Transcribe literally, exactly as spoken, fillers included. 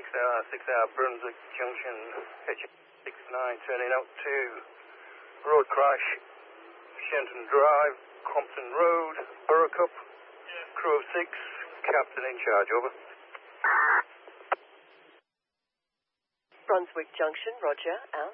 hour, six hour, Brunswick Junction, H six nine, turning out to road crash, Shenton Drive, Crompton Road, Borough Cup, crew of six, captain in charge, over. Brunswick Junction, roger, out.